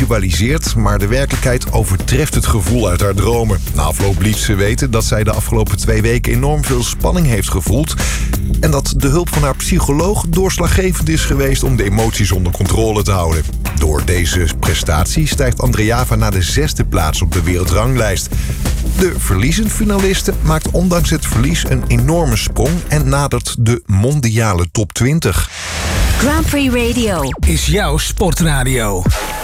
visualiseert, maar de werkelijkheid overtreft het gevoel uit haar dromen. Na afloop liet ze weten dat zij de afgelopen 2 weken enorm veel spanning heeft gevoeld en dat de hulp van haar psycholoog doorslaggevend is geweest om de emoties onder controle te houden. Door deze prestatie stijgt Andreava naar de 6e plaats op de wereldranglijst. De verliezend finaliste maakt ondanks het verlies een enorme sprong en nadert de mondiale top 20. Grand Prix Radio is jouw sportradio.